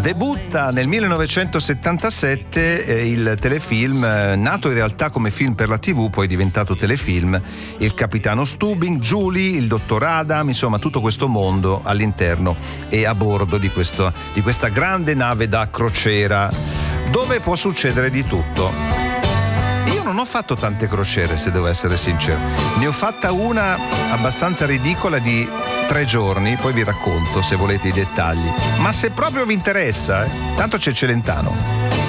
Debutta nel 1977 il telefilm, nato in realtà come film per la TV, poi diventato telefilm, il capitano Stubing, Julie, il dottor Adam, insomma tutto questo mondo all'interno e a bordo di questa grande nave da crociera, dove può succedere di tutto. Io non ho fatto tante crociere, se devo essere sincero. Ne ho fatta una abbastanza ridicola di 3 giorni, poi vi racconto se volete i dettagli. Ma se proprio vi interessa, tanto c'è Celentano.